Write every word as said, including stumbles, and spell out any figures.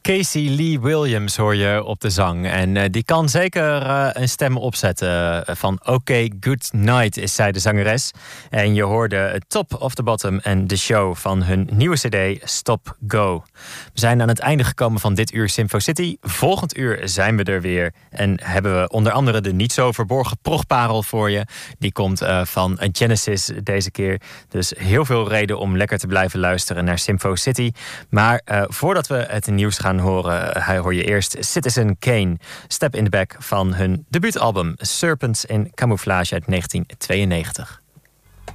Casey Lee Williams hoor je op de zang. En uh, die kan zeker uh, een stem opzetten. Uh, van OK Good Night is zij de zangeres. En je hoorde Top of the Bottom en The Show van hun nieuwe cd Stop Go. We zijn aan het einde gekomen van dit uur Simfo City. Volgend uur zijn we er weer. En hebben we onder andere de niet zo verborgen progparel voor je. Die komt uh, van Genesis deze keer. Dus heel veel reden om lekker te blijven luisteren naar Simfo City. Maar uh, voordat we het nieuws gaan horen, uh, hoor je eerst Citizen Kane, Step in the Back van hun debuutalbum Serpents in Camouflage uit negentien tweeënnegentig.